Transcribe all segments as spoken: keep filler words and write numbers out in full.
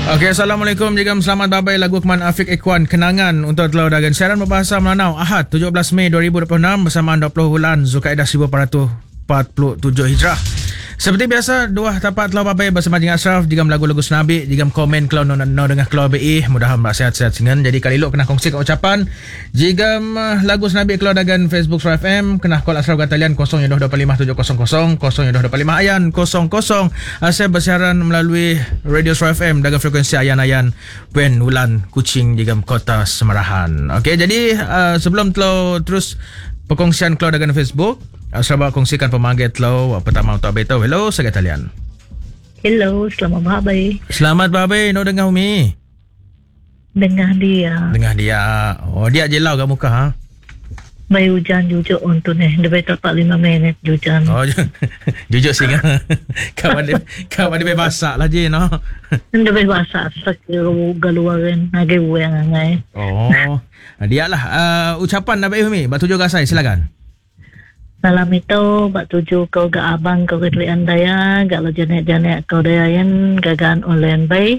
Okey, Assalamualaikum jigam selamat babai lagu Keman Afiq Ikhwan kenangan untuk telau dagan siaran berbahasa Melanau Ahad tujuh belas Mei dua ribu dua puluh enam bersama dua puluh bulan Zulkaidah seribu empat ratus empat puluh tujuh Hijrah. Seperti biasa, dua tapak telau babai bersama Jing Ashraf jigam lagu-lagu senabi jigam komen kalau no, no dengan keluar B I mudah-mudahan bersihat-sihat singan. Jadi kali lu kena kongsikan ucapan jigam uh, lagu senabi keluar dagan Facebook Surah F M kena call Ashraf Gatalian kosong dua dua lima tujuh kosong kosong kosong dua dua lima ayan kosong kosong. Saya bersiaran melalui Radio Surah F M dagang frekuensi ayan-ayan Pen Ulan Kuching jigam Kota Semarahan. Okey, jadi uh, sebelum telau terus perkongsian keluar dagan Facebook, Ashraf kongsikan pemanggil telau pertama untuk Abay tau. Hello, saya Gatalian. Hello, selamat babai. Selamat babai, no dengar Umi. Dengar dia. Dengar dia. Oh, dia jelau kat muka ha. Mai hujan jujur untuk ni. Lebih tepat lima minit hujan. Oh, jujur singa. Kawan dia, kawan dia basak lah je no. Lebih basak sekali galuaran lagi yang ngai. Oh, dia lah uh, ucapan Nabi Umi. Bak tujuh gasai silakan. Salam itu bak tuju kau ke abang kau ke telian daya gak lo janek-janek kau dayayan gagan online bay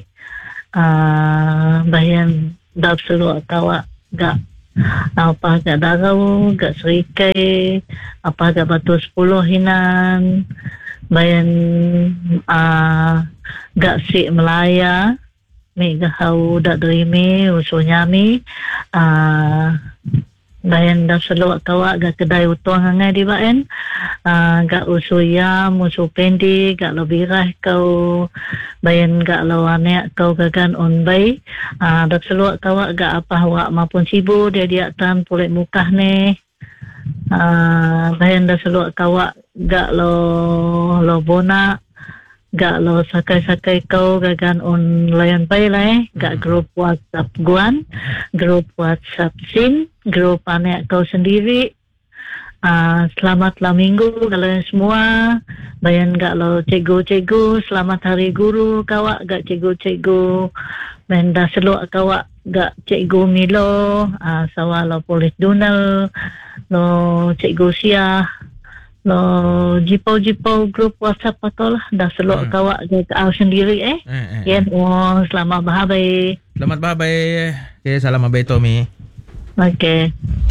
uh, bayan dap seluak kawak gak apa gak darau gak serikai apa gak batu sepuluh hinan bayan uh, gak si Melaya mi gahau dak derimi usunya mi uh, bayan dah seluak kawak gak kedai utuang hangai di baen uh, gak usuya musuh pendi gak lo birah kau bayan gak lo anek kau gagan on bay uh, dah seluak kawak gak apa wak maupun sibu dia dia tan pulik mukah ni uh, bayan dah seluak kawak gak lo lo bonak gak lo sakai-sakai kau gagan on layan bay lah eh gak grup WhatsApp guan grup WhatsApp sin grup anak kau sendiri. Uh, selamatlah minggu kalian semua. Bayan gak lo cikgu-cikgu selamat hari guru kawak gak cikgu-cikgu menda seluk kawak gak cikgu Milo uh, sawa lo polis dunal lo cikgu siah lo jipau-jipau grup WhatsApp atau lah dah seluk hmm. kawak gak kau sendiri eh. Eh, eh, eh. Oh, selamat bahabai. Selamat bahabai. Okay, salam bahabai Tommy. Okey.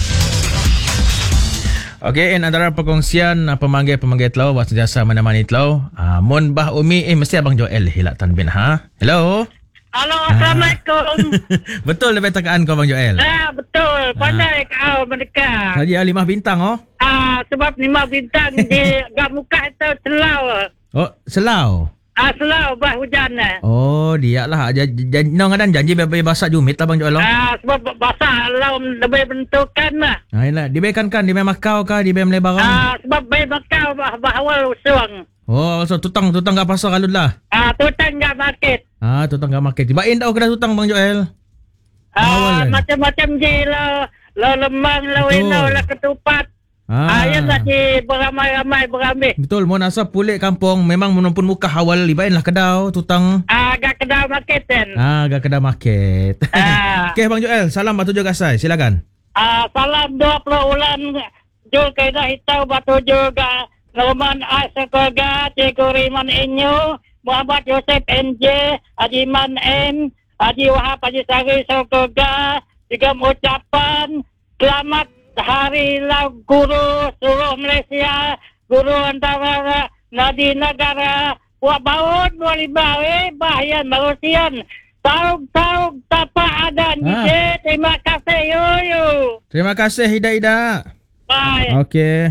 Okey, in antara perkongsian uh, pemanggil-pemanggil telau buat sentiasa menemani telau. Uh, Mun Bah Umi eh mesti Abang Joel hilak tanbin ha. Hello. Halo, Assalamualaikum. Betul lebih tekaan kau Abang Joel? Ya, betul. Pandai ha. Kau mendekat. Tadi lima bintang oh. Ah, sebab lima bintang di gak muka itu selau. Oh, selau. Ah, selau bah hujan. Oh, dia lah. Janji nong adan janji lebih basak jumit Abang Joel. Ah, sebab basak lau lebih bentukan lah. Ah, iyalah, dibaikan kan di Makau kah di Bem Lebaran? Ah, sebab bay Makau bah bahawal usung. Oh, so tutang tutang gak pasar kalud lah. Ah, tutang gak market. Ah, tutang gak market. Bain dah kena tutang Bang Joel. Ah, macam-macam je lah. Lo lemang, lo ino, lo ketupat. Ah, ayat lagi beramai-ramai berambil. Betul, mau nasa pulik kampung memang menumpun muka awal libain lah kedau tutang. Ah, agak kedau market kan. Ah, agak kedau market. Ah. Okey Bang Joel, salam batu juga gasai, silakan. Ah, salam dua puluh ulan Zulkaidah hitau batu juga Norman Asakoga, Cikgu Riman Inyo, Muhammad Yosef N J, Ajiman M, Haji Wahab Haji Sari Sokoga, juga ucapan selamat Hari Lau Guru seluruh Malaysia, Guru antara Nadi Negara, buat baut, buat libau, eh, bahayan, barusian. Tahu-tahu tapak ada ni. Ah. Terima kasih, yo-yo. Terima kasih, Ida-Ida. Bye. Okey.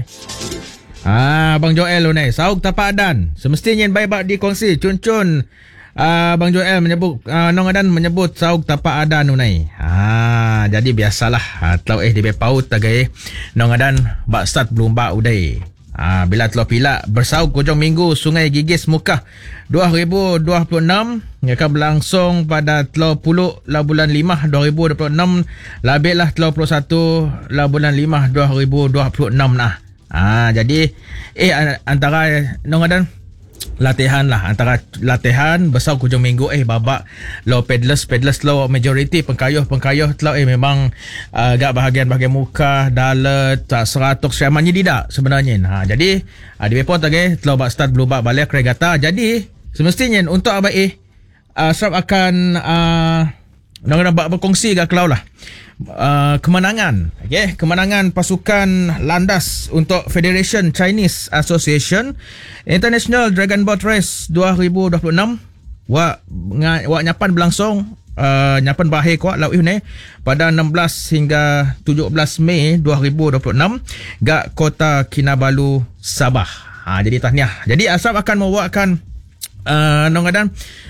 Ah, Bang Joel ni, sauk tapak adan. Semestinya baik-baik dikongsi. Cun-cun. Uh, Bang Joel menyebut uh, Nong Adan menyebut sauk tapak adan unai. Ha, jadi biasalah. Ha, telau eh di bepaut tagai Nong Adan bak start belum bak udai. Ha, bila telau pilak bersauk hujung minggu Sungai Gigis Mukah dua ribu dua puluh enam akan berlangsung pada telau puluh la bulan lima dua ribu dua puluh enam labiklah telau puluh satu la bulan lima dua ribu dua puluh enam nah. Ha, jadi eh antara Nong Adan latihan lah antara latihan besar hujung minggu eh babak low pedalers pedalers low majority pengkayuh-pengkayuh telah eh memang uh, agak bahagian-bahagian muka dalat tak seratus syamannya tidak sebenarnya. Ha, jadi uh, di bepon tadi telah bak start belum bak balik regata. Jadi semestinya untuk abai eh uh, Ashraf akan uh, nak berkongsi kat Kelau lah uh, kemenangan, okay? Kemenangan pasukan landas untuk Federation Chinese Association International Dragon Boat Race dua ribu dua puluh enam. Wak, wak nyapan berlangsung Uh, nyapan berakhir kuat lau ni pada enam belas hingga tujuh belas Mei dua ribu dua puluh enam gak Kota Kinabalu, Sabah. Ha, jadi tahniah. Jadi Ashraf akan membawakan uh, nongadan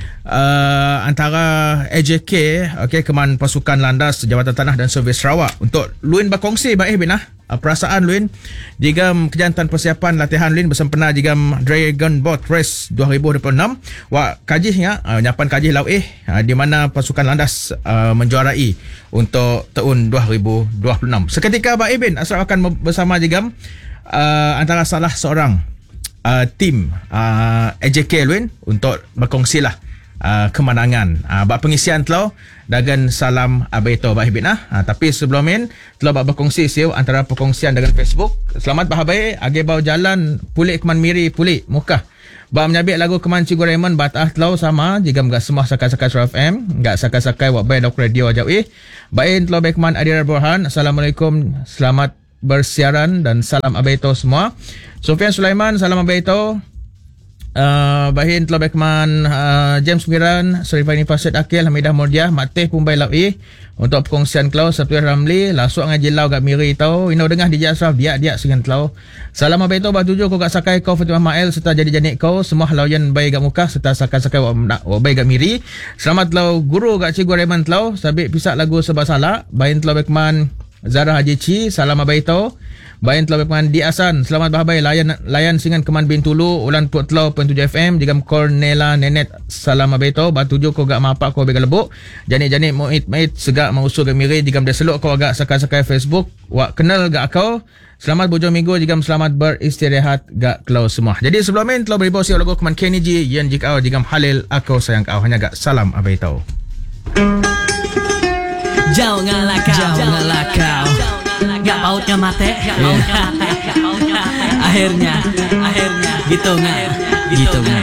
uh, antara A J K, okey, Keman Pasukan Landas Jabatan Tanah dan Servis Sarawak untuk luin berkongsi baik bin ah uh, perasaan luin jigam kejantan persiapan latihan luin bersempena jigam Dragon Boat Race dua ribu dua puluh enam. Wak kajihnya uh, nyapan kajih lau eh uh, di mana pasukan landas uh, menjuarai untuk tahun dua ribu dua puluh enam. Seketika Pak Ibin Ashraf akan bersama jigam uh, antara salah seorang uh, tim uh, A J K luin untuk berkongsilah Uh, kemenangan uh, bak pengisian telau dengan salam abaito Pak Ibin ah. Uh, tapi sebelum ini telau bak berkongsi siu antara perkongsian dengan Facebook. Selamat bahabai age bau jalan pulik keman miri pulik mukah. Bak menyabik lagu keman Cikgu Raymond batah telau sama jika gak semua sakai-sakai Surah F M, gak sakai-sakai wak bay dok radio ajau eh. Bain telau baik keman Adira Burhan. Assalamualaikum, selamat bersiaran dan salam abaito semua. Sofian Sulaiman, salam abaito. Uh, bahin telah bekman uh, James Miran, Serifani Fasid Akil, Hamidah Mordiah, Mateh Pumbai Lawi untuk perkongsian Kelau, Sabtu Ramli, Lasuk ngaji lau gak miri tau. Ino dengah di Jasraf dia-dia dengan Kelau. Salam abaito bah tujuh kau gak sakai kau Fatimah Mael serta jadi janik kau semua lauyan bayi gak muka serta sakai-sakai wak bayi gak miri. Selamat lau guru gak Cikgu Raymond Telau, sabik pisak lagu sebab salah. Bahin telah bekman Zara Haji Ci, salam abaito. Bayan telah berkeman di Asan, selamat bahabai layan layan singan Keman Bintulu ulan Put Telau point tujuh F M jigam Cornela Nenet, salam abaito. Batuju kau gak mapak kau bega lebuk janik-janik muit mait segak mausul gak miri jigam dia seluk kau agak sakai-sakai Facebook wak kenal gak kau. Selamat bujung minggu jigam selamat beristirahat gak Kelau semua. Jadi sebelum ini telah beribu siap lagu Keman Kenny G yang jikau jigam Halil aku sayang kau hanya gak salam abaito. Janganlah kau, janganlah kau gak pautnya mate, gak pautnya mate, gak pautnya mate. Akhirnya, akhirnya gitu nggak, gitu nggak.